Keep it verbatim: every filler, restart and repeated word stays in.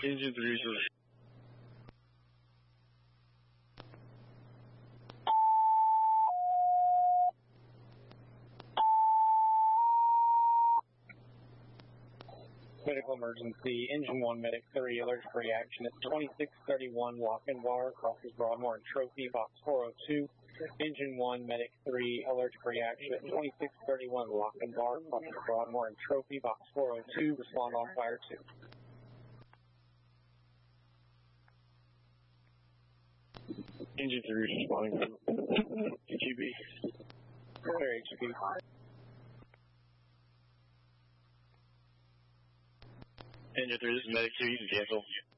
Engine three is Medical emergency, engine one, medic three, allergic reaction at twenty-six thirty-one Lock and Bar, crosses Broadmoor and Trophy, box four oh two. Engine one, medic three, allergic reaction at twenty-six thirty-one Lock and Bar, crosses Broadmoor and Trophy, box four oh two. Respond on fire two. Engine three is responding from H E B. Clear H P. Engine three, this is medic two, you can cancel.